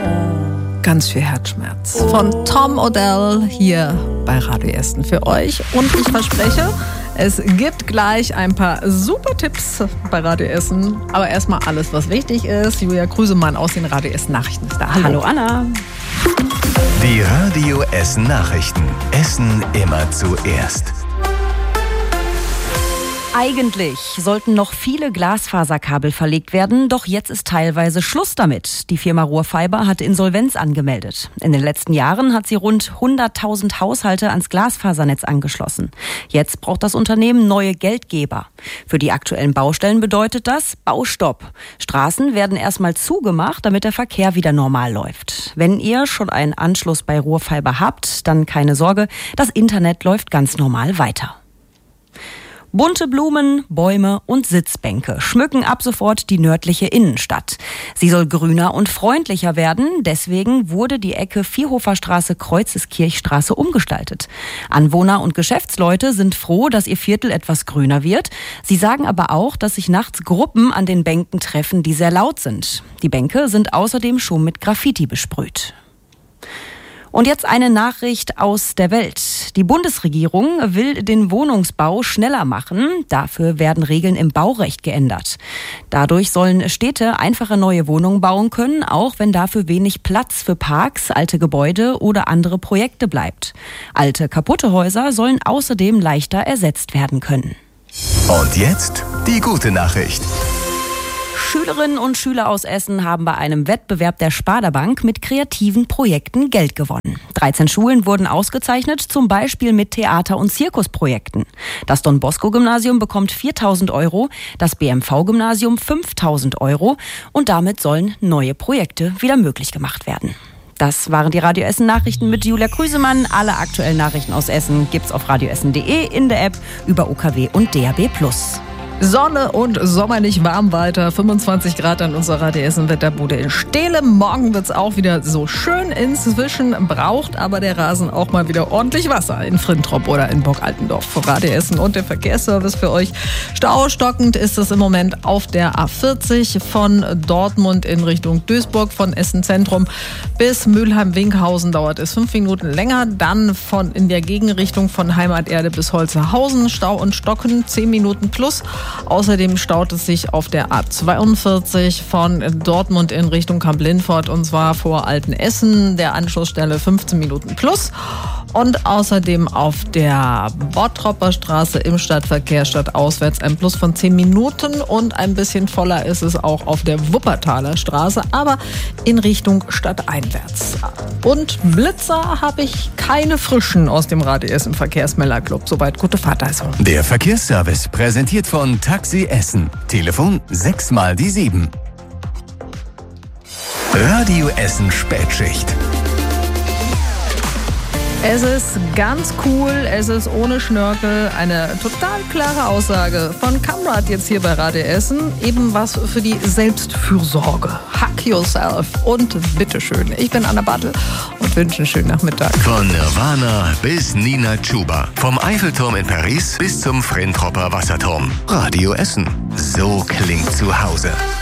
Ganz viel Herzschmerz. Von Tom Odell hier bei Radio Essen für euch. Und ich verspreche, es gibt gleich ein paar super Tipps bei Radio Essen. Aber erstmal alles, was wichtig ist. Julia Krüsemann aus den Radio Essen Nachrichten ist da. Hallo Anna. Die Radio Essen Nachrichten. Essen immer zuerst. Eigentlich sollten noch viele Glasfaserkabel verlegt werden, doch jetzt ist teilweise Schluss damit. Die Firma Ruhrfiber hat Insolvenz angemeldet. In den letzten Jahren hat sie rund 100.000 Haushalte ans Glasfasernetz angeschlossen. Jetzt braucht das Unternehmen neue Geldgeber. Für die aktuellen Baustellen bedeutet das Baustopp. Straßen werden erstmal zugemacht, damit der Verkehr wieder normal läuft. Wenn ihr schon einen Anschluss bei Ruhrfiber habt, dann keine Sorge, das Internet läuft ganz normal weiter. Bunte Blumen, Bäume und Sitzbänke schmücken ab sofort die nördliche Innenstadt. Sie soll grüner und freundlicher werden, deswegen wurde die Ecke Vierhoferstraße-Kreuzeskirchstraße umgestaltet. Anwohner und Geschäftsleute sind froh, dass ihr Viertel etwas grüner wird. Sie sagen aber auch, dass sich nachts Gruppen an den Bänken treffen, die sehr laut sind. Die Bänke sind außerdem schon mit Graffiti besprüht. Und jetzt eine Nachricht aus der Welt. Die Bundesregierung will den Wohnungsbau schneller machen. Dafür werden Regeln im Baurecht geändert. Dadurch sollen Städte einfache neue Wohnungen bauen können, auch wenn dafür wenig Platz für Parks, alte Gebäude oder andere Projekte bleibt. Alte, kaputte Häuser sollen außerdem leichter ersetzt werden können. Und jetzt die gute Nachricht. Schülerinnen und Schüler aus Essen haben bei einem Wettbewerb der Sparda Bank mit kreativen Projekten Geld gewonnen. 13 Schulen wurden ausgezeichnet, zum Beispiel mit Theater- und Zirkusprojekten. Das Don Bosco Gymnasium bekommt 4.000 Euro, das BMV Gymnasium 5.000 Euro und damit sollen neue Projekte wieder möglich gemacht werden. Das waren die Radio Essen Nachrichten mit Julia Krüsemann. Alle aktuellen Nachrichten aus Essen gibt's auf radioessen.de, in der App, über UKW und DAB+. Sonne und sommerlich warm weiter. 25 Grad an unserer Radio Essen Wetterbude in Stehle. Morgen wird's auch wieder so schön. Inzwischen braucht aber der Rasen auch mal wieder ordentlich Wasser in Frintrop oder in Burg-Altendorf. Von Radio Essen und der Verkehrsservice für euch. Staustockend ist es im Moment auf der A40 von Dortmund in Richtung Duisburg, von Essen Zentrum bis Mülheim-Winkhausen dauert es 5 Minuten länger. Dann in der Gegenrichtung von Heimaterde bis Holzerhausen Stau und Stocken 10 Minuten plus. Außerdem staut es sich auf der A42 von Dortmund in Richtung Kamp-Lindfort und zwar vor Altenessen, der Anschlussstelle 15 Minuten plus. Und außerdem auf der Bottropper Straße im Stadtverkehr stadtauswärts ein Plus von 10 Minuten und ein bisschen voller ist es auch auf der Wuppertaler Straße, aber in Richtung stadteinwärts. Und Blitzer habe ich keine frischen aus dem Radio Essen Verkehrsmelderclub. Soweit gute Fahrt also. Der Verkehrsservice präsentiert von Taxi Essen. Telefon 6x7. Radio Essen Spätschicht. Es ist ganz cool, es ist ohne Schnörkel, eine total klare Aussage von Kamrat jetzt hier bei Radio Essen. Eben was für die Selbstfürsorge. Hack yourself und bitteschön. Ich bin Anna Bartel und wünsche einen schönen Nachmittag. Von Nirvana bis Nina Chuba. Vom Eiffelturm in Paris bis zum Frentropper Wasserturm. Radio Essen. So klingt zu Hause.